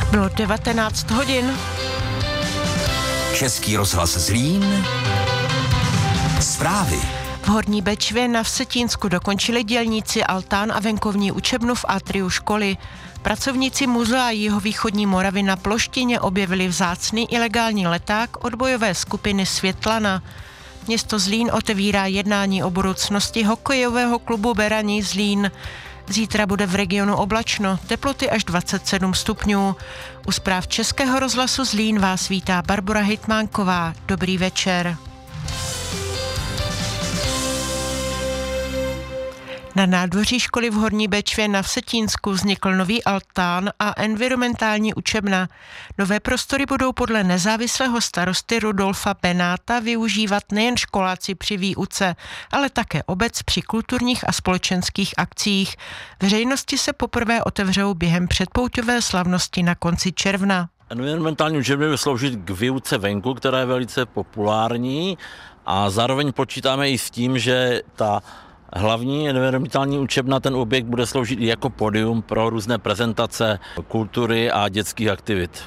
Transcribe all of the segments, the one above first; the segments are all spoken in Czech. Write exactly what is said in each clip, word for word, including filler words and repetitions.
Bylo devatenáct hodin. Český rozhlas Zlín. Zprávy. V Horní Bečvě na Vsetínsku dokončili dělníci altán a venkovní učebnu v atriu školy. Pracovníci Muzea jihovýchodní Moravy na Ploštině objevili vzácný ilegální leták odbojové skupiny Světlana. Město Zlín otevírá jednání o budoucnosti hokejového klubu Beraní Zlín. Zítra bude v regionu oblačno, teploty až dvacet sedm stupňů. U zpráv Českého rozhlasu Zlín vás vítá Barbora Hejtmánková. Dobrý večer. Na nádvoří školy v Horní Bečvě na Vsetínsku vznikl nový altán a environmentální učebna. Nové prostory budou podle nezávislého starosty Rudolfa Benáta využívat nejen školáci při výuce, ale také obec při kulturních a společenských akcích. Veřejnosti se poprvé otevřou během předpouťové slavnosti na konci června. Environmentální učebna bude sloužit k výuce venku, která je velice populární, a zároveň počítáme i s tím, že ta hlavní environmentální učebna, ten objekt bude sloužit i jako pódium pro různé prezentace kultury a dětských aktivit.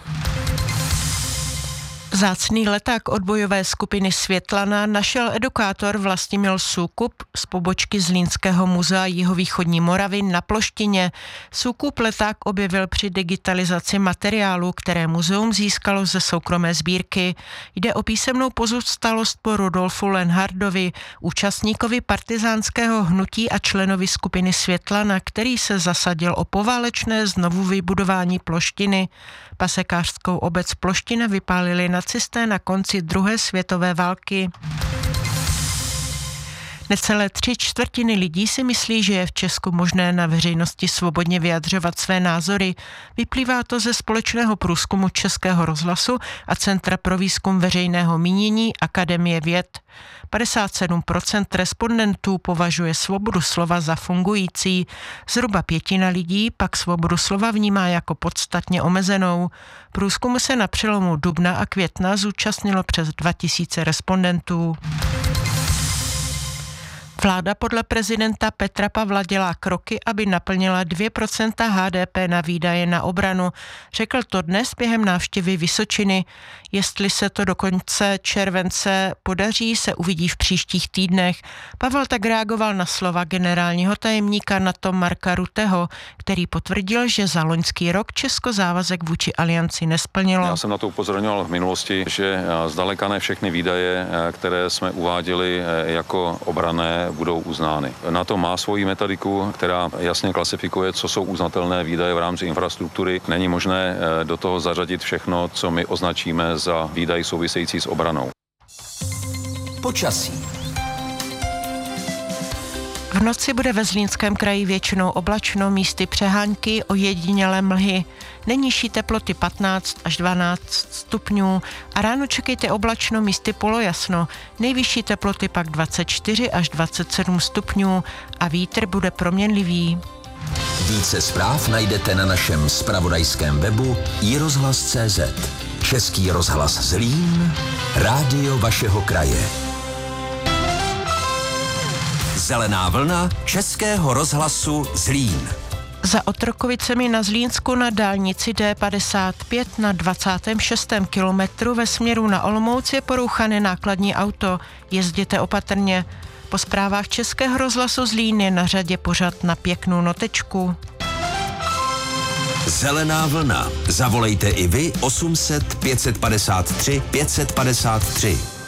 Vzácný leták odbojové skupiny Světlana našel edukátor Vlastimil Soukup z pobočky Zlínského muzea jihovýchodní Moravy na Ploštině. Soukup leták objevil při digitalizaci materiálu, které muzeum získalo ze soukromé sbírky. Jde o písemnou pozůstalost po Rudolfu Lenhardovi, účastníkovi partizánského hnutí a členovi skupiny Světlana, který se zasadil o poválečné znovu vybudování Ploštiny. Pasekářskou obec Ploština vypálili nacisté na konci druhé světové války. Necelé tři čtvrtiny lidí si myslí, že je v Česku možné na veřejnosti svobodně vyjadřovat své názory. Vyplývá to ze společného průzkumu Českého rozhlasu a Centra pro výzkum veřejného mínění Akademie věd. padesát sedm procent respondentů považuje svobodu slova za fungující. Zhruba pětina lidí pak svobodu slova vnímá jako podstatně omezenou. Průzkumu se na přelomu dubna a května zúčastnilo přes dva tisíce respondentů. Vláda podle prezidenta Petra Pavla dělá kroky, aby naplnila dvě procenta H D P na výdaje na obranu. Řekl to dnes během návštěvy Vysočiny. Jestli se to do konce července podaří, se uvidí v příštích týdnech. Pavel tak reagoval na slova generálního tajemníka NATO Marka Rutteho, který potvrdil, že za loňský rok Česko závazek vůči alianci nesplnilo. Já jsem na to upozorňoval v minulosti, že zdaleka ne všechny výdaje, které jsme uváděli jako obranné, budou uznány. NATO má svoji metodiku, která jasně klasifikuje, co jsou uznatelné výdaje v rámci infrastruktury. Není možné do toho zařadit všechno, co my označíme za výdaj související s obranou. Počasí. V noci bude ve Zlínském kraji většinou oblačno, místy přehánky, ojedinělé mlhy. Nejnižší teploty patnáct až dvanáct stupňů a ráno čekejte oblačno, místy polojasno. Nejvyšší teploty pak dvacet čtyři až dvacet sedm stupňů a vítr bude proměnlivý. Více zpráv najdete na našem zpravodajském webu i rozhlas tečka cé zet. Český rozhlas Zlín, rádio vašeho kraje. Zelená vlna Českého rozhlasu Zlín. Za Otrokovicemi na Zlínsku na dálnici D padesát pět na dvacátém šestém kilometru ve směru na Olomouc je porouchané nákladní auto. Jezděte opatrně. Po zprávách Českého rozhlasu Zlín je na řadě pořad Na pěknou notečku. Zelená vlna. Zavolejte i vy osm set pět set padesát tři pět set padesát tři.